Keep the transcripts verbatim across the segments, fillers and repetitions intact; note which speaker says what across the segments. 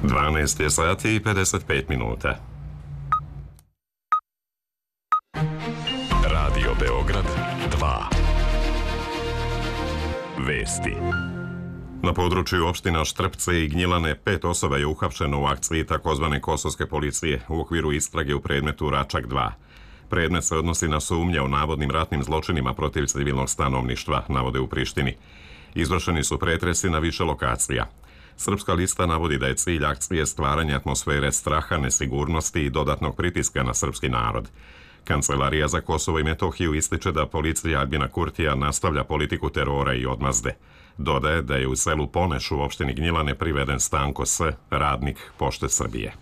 Speaker 1: dvanaest je sati i pedeset pet minuta.
Speaker 2: Radio Beograd dva. Vesti.
Speaker 1: Na području opština Štrpce i Gnjilane pet osoba je uhapšeno u akciji takozvane kosovske policije u okviru istrage u predmetu Račak dva. Predmet se odnosi na sumnje o navodnim ratnim zločinima protiv civilnog stanovništva, navode u Prištini. Izvršeni su pretresi na više lokacija. Srpska lista navodi da je cilj akcije stvaranje atmosfere straha, nesigurnosti i dodatnog pritiska na srpski narod. Kancelarija za Kosovo i Metohiju ističe da policija Albina Kurtija nastavlja politiku terora i odmazde. Dodaje da je u selu Poneš u opštini Gnjilane priveden Stanko S., radnik Pošte Srbije.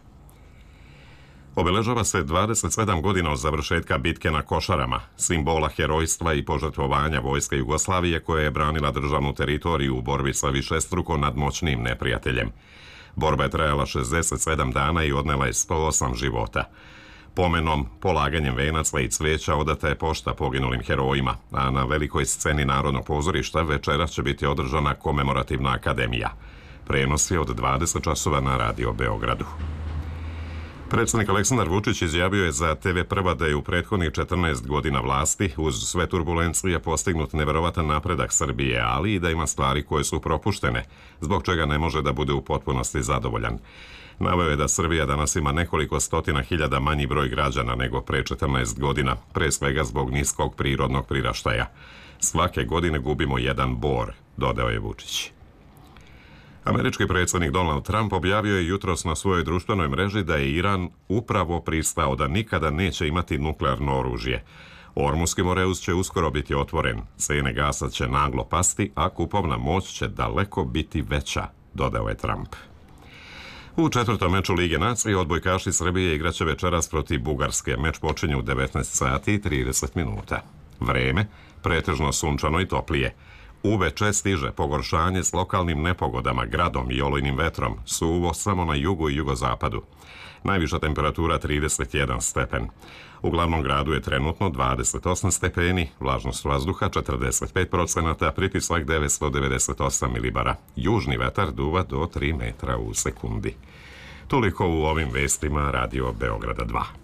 Speaker 1: Obeležava se dvadeset sedam godina od završetka bitke na Košarama, simbola herojstva i požrtvovanja vojske Jugoslavije koja je branila državnu teritoriju u borbi sa višestruko nadmoćnim neprijateljem. Borba je trajala šezdeset sedam dana i odnela je sto osam života. Pomenom, polaganjem venaca i cvijeća odata je pošta poginulim herojima, a na velikoj sceni Narodnog pozorišta večeras će biti održana komemorativna akademija. Prenos je od dvadeset časova na Radio Beogradu. Predsjednik Aleksandar Vučić izjavio je za te ve Prva da je u prethodnih četrnaest godina vlasti uz sve turbulencije postignut neverovatan napredak Srbije, ali i da ima stvari koje su propuštene, zbog čega ne može da bude u potpunosti zadovoljan. Naveo je da Srbija danas ima nekoliko stotina hiljada manji broj građana nego pre četrnaest godina, pre svega zbog niskog prirodnog priraštaja. Svake godine gubimo jedan bor, dodao je Vučić. Američki predsjednik Donald Trump objavio je jutros na svojoj društvenoj mreži da je Iran upravo pristao da nikada neće imati nuklearno oružje. Ormuski Moreus će uskoro biti otvoren, cene gasa će naglo pasti, a kupovna moć će daleko biti veća, dodao je Trump. U četvrtom meču Lige nacije odbojkaši Srbije igraće večeras protiv Bugarske. Meč počinje u devetnaest sati i trideset minuta. Vreme, pretežno sunčano i toplije. Uveče stiže pogoršanje s lokalnim nepogodama, gradom i olujnim vetrom, suvo samo na jugu i jugozapadu. Najviša temperatura trideset jedan stepen. U glavnom gradu je trenutno dvadeset osam stepeni, vlažnost vazduha četrdeset pet procenata, pritisak devetsto devedeset osam milibara. Južni vetar duva do tri metra u sekundi. Toliko u ovim vestima Radio Beograda dva.